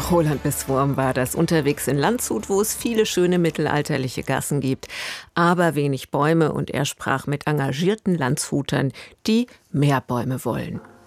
Roland Biswurm war das unterwegs in Landshut, wo es viele schöne mittelalterliche Gassen gibt, aber wenig Bäume, und er sprach mit engagierten Landshutern, die mehr Bäume wollen.